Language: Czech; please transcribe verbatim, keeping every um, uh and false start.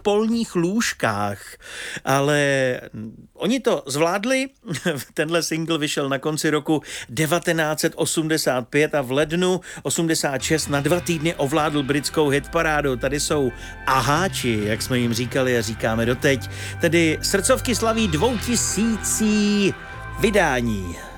polních lůžkách, ale oni to zvládli. Tenhle single vyšel na konci roku devatenáct set osmdesát pět a v lednu osmdesát šest na dva týdny ovládl britskou hitparádu. Tady jsou aháči, jak jsme jim říkali a říkáme doteď. Tedy srdcovky slaví dvoutisící vydání.